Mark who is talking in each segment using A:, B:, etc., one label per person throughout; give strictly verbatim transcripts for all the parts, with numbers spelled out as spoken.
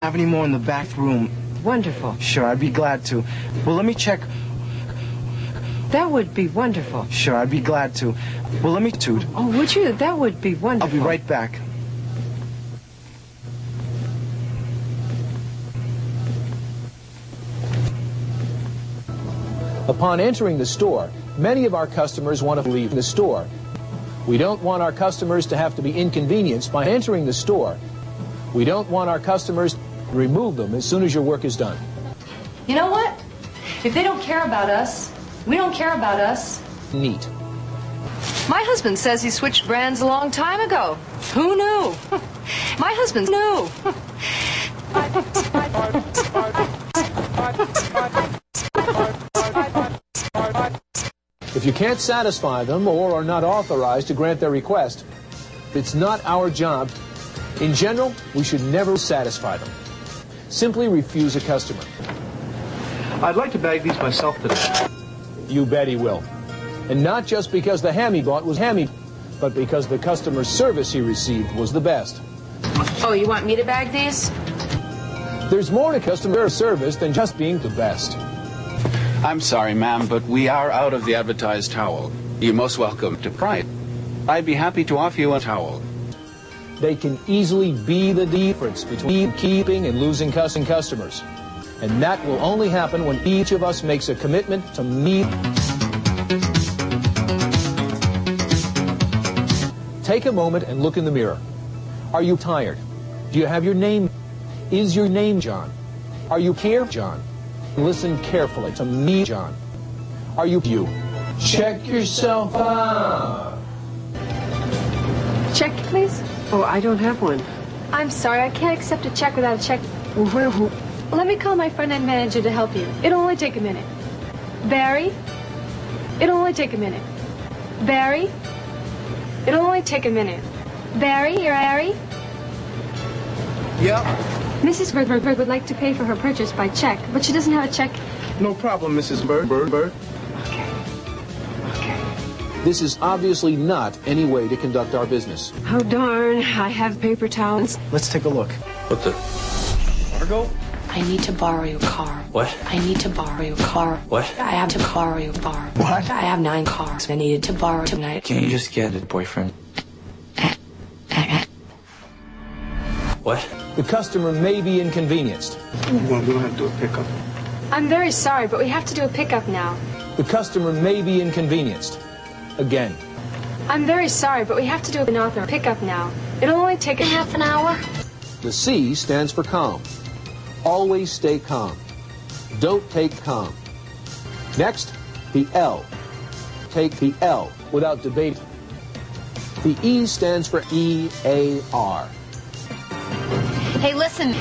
A: have any more in the back room?
B: Wonderful.
A: Sure, I'd be glad to. Well, let me check.
B: That would be wonderful.
A: Sure, I'd be glad to. Well, let me toot.
B: Oh, would you? That would be wonderful.
A: I'll be right back.
C: Upon entering the store, many of our customers want to leave the store. We don't want our customers to have to be inconvenienced by entering the store. We don't want our customers to remove them as soon as your work is done.
D: You know what? If they don't care about us, we don't care about us.
C: Neat.
D: My husband says he switched brands a long time ago. Who knew? My husband knew.
C: If you can't satisfy them or are not authorized to grant their request, it's not our job. In general, we should never satisfy them. Simply refuse a customer.
E: I'd like to bag these myself today.
C: You bet he will. And not just because the ham he bought was hammy, but because the customer service he received was the best.
D: Oh, you want me to bag these?
C: There's more to customer service than just being the best.
F: I'm sorry, ma'am, but we are out of the advertised towel. You're most welcome to try it. I'd be happy to offer you a towel.
C: They can easily be the difference between keeping and losing cussing customers. And that will only happen when each of us makes a commitment to meet. Take a moment and look in the mirror. Are you tired? Do you have your name? Is your name John? Are you here, John? Listen carefully to me, John. Are you you? Check yourself out.
B: Check, please. Oh, I don't have one.
G: I'm sorry, I can't accept a check without a check.
B: Well, where, who?
G: Let me call my front-end manager to help you. It'll only take a minute. Barry? It'll only take a minute. Barry? It'll only take a minute. Barry, you're Barry?
A: Yeah.
G: Missus Bird, Bird, Bird would like to pay for her purchase by check, but she doesn't have a check.
A: No problem, Missus Bird, Bird, Bird.
B: Okay. Okay.
C: This is obviously not any way to conduct our business.
B: Oh, darn. I have paper towels.
A: Let's take a look.
E: What the? Margot?
H: I need to borrow your car.
E: What?
H: I need to borrow your car.
E: What?
H: I have to borrow your car.
A: What?
H: I have nine cars I needed to borrow tonight.
E: Can't you just get it, boyfriend? What?
C: The customer may be inconvenienced.
A: Well, we don't have to do a pickup.
G: I'm very sorry, but we have to do a pickup now.
C: The customer may be inconvenienced. Again.
G: I'm very sorry, but we have to do an author pickup now. It'll only take a half an hour.
C: The C stands for calm. Always stay calm. Don't take calm. Next, the L. Take the L without debate. The E stands for E A R.
I: Hey, listen.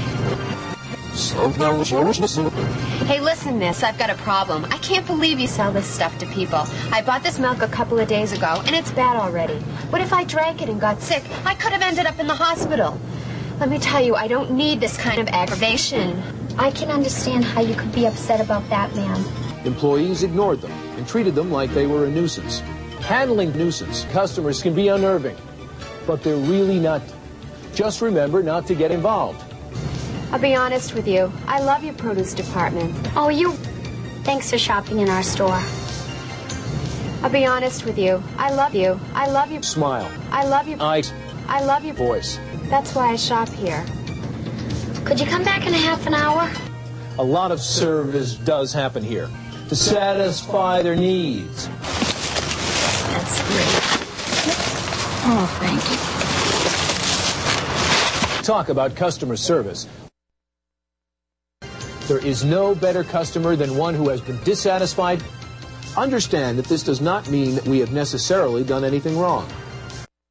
I: Hey, listen, miss, I've got a problem. I can't believe you sell this stuff to people. I bought this milk a couple of days ago, and it's bad already. What if I drank it and got sick? I could have ended up in the hospital. Let me tell you, I don't need this kind of aggravation.
J: I can understand how you could be upset about that, ma'am.
C: Employees ignored them and treated them like they were a nuisance. Handling nuisance customers can be unnerving, but they're really not. Just remember not to get involved.
I: I'll be honest with you. I love your produce department.
J: Oh, you... Thanks for shopping in our store.
I: I'll be honest with you. I love you. I love you.
C: Smile.
I: I love you.
C: Eyes.
I: I love your
C: voice.
I: That's why I shop here.
J: Could you come back in a half an hour?
C: A lot of service does happen here to satisfy their needs.
J: That's great. Oh, thank you.
C: Talk about customer service. There is no better customer than one who has been dissatisfied. Understand that this does not mean that we have necessarily done anything wrong.